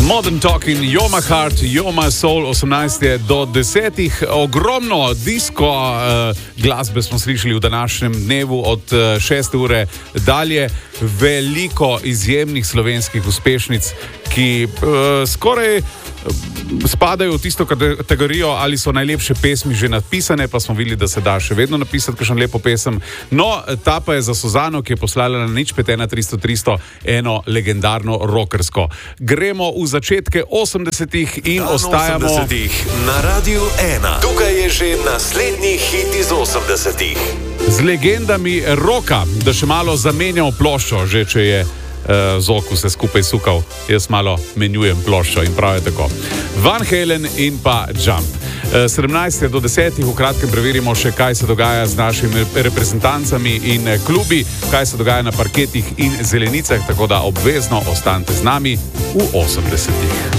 Modern Talking, You're My Heart, You're My Soul, 18 do 10. Ogromno disko glasbe smo slišali v današnjem dnevu od 6. ure dalje. Veliko izjemnih slovenskih uspešnic, ki skoraj spadajo v tisto kategorijo, ali so najlepše pesmi že napisane, pa smo videli, da se da še vedno napisati kakšno lepo pesem. No, ta pa je za Suzano, ki je poslala na 051 eno legendarno rockersko. Gremo v začetke 80-ih in ostajamo 80-ih na Radiu 1. Tukaj je že naslednji hit iz 80-ih. Z legendami roka, da še malo zamenjamo ploščo, že če je Zok vse skupaj sukal. Jaz malo menjujem ploščo in prav je tako. Van Halen in pa Jump. 17 do 10 v kratkem preverimo še, kaj se dogaja z našimi reprezentancami in klubi, kaj se dogaja na parketih in zelenicah, tako da obvezno ostanite z nami v 80-ih.